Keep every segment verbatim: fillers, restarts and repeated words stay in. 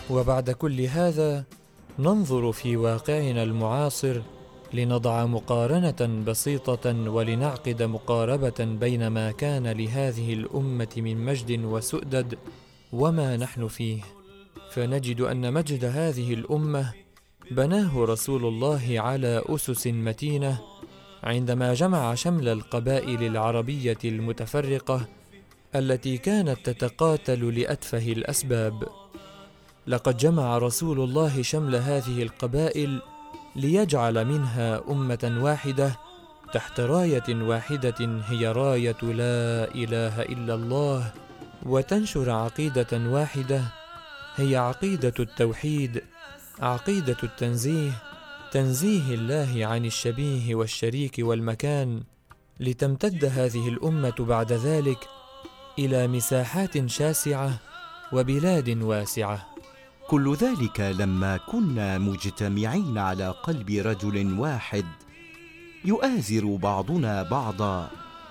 وبعد كل هذا ننظر في واقعنا المعاصر لنضع مقارنة بسيطة ولنعقد مقاربة بين ما كان لهذه الأمة من مجد وسؤدد وما نحن فيه، فنجد أن مجد هذه الأمة بناه رسول الله على أسس متينة عندما جمع شمل القبائل العربية المتفرقة التي كانت تتقاتل لأتفه الأسباب. لقد جمع رسول الله شمل هذه القبائل ليجعل منها أمة واحدة تحت راية واحدة هي راية لا إله إلا الله، وتنشر عقيدة واحدة هي عقيدة التوحيد، عقيدة التنزيه، تنزيه الله عن الشبيه والشريك والمكان، لتمتد هذه الأمة بعد ذلك إلى مساحات شاسعة وبلاد واسعة. كل ذلك لما كنا مجتمعين على قلب رجل واحد يؤازر بعضنا بعضا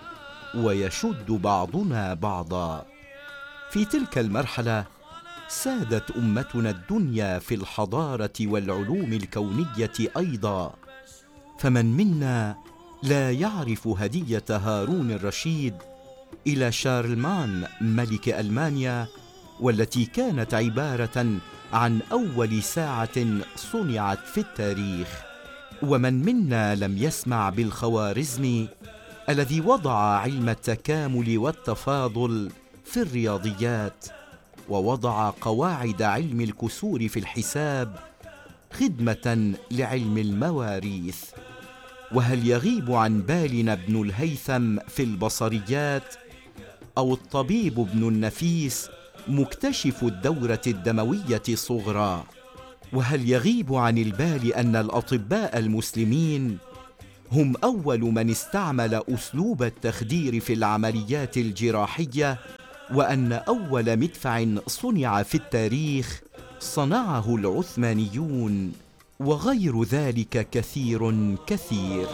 ويشد بعضنا بعضا. في تلك المرحلة سادت أمتنا الدنيا في الحضارة والعلوم الكونية أيضا، فمن منا لا يعرف هدية هارون الرشيد إلى شارلمان ملك ألمانيا، والتي كانت عبارة عن أول ساعة صنعت في التاريخ؟ ومن منا لم يسمع بالخوارزمي الذي وضع علم التكامل والتفاضل في الرياضيات، ووضع قواعد علم الكسور في الحساب خدمة لعلم المواريث؟ وهل يغيب عن بالنا ابن الهيثم في البصريات، أو الطبيب ابن النفيس مكتشف الدورة الدموية الصغرى؟ وهل يغيب عن البال أن الأطباء المسلمين هم أول من استعمل أسلوب التخدير في العمليات الجراحية، وأن أول مدفع صنع في التاريخ صنعه العثمانيون، وغير ذلك كثير كثير.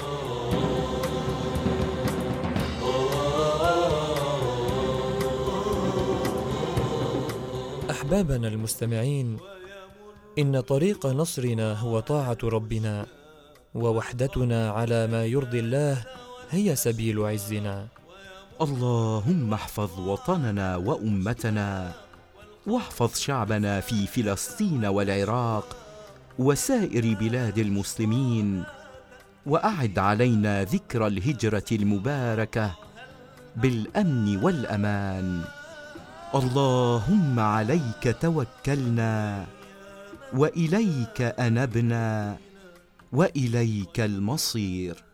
أحبابنا المستمعين، إن طريق نصرنا هو طاعة ربنا، ووحدتنا على ما يرضي الله هي سبيل عزنا. اللهم احفظ وطننا وأمتنا، واحفظ شعبنا في فلسطين والعراق وسائر بلاد المسلمين، وأعد علينا ذكرى الهجرة المباركة بالأمن والأمان. اللهم عليك توكلنا، وإليك أنبنا، وإليك المصير.